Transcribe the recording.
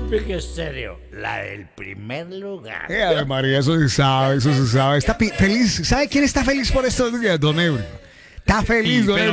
Pique serio, la del primer lugar. Ave María, eso se sabe, eso se sabe. Está feliz. ¿Sabe quién está feliz por estos días? Don Ebro. Está feliz, don Ebro.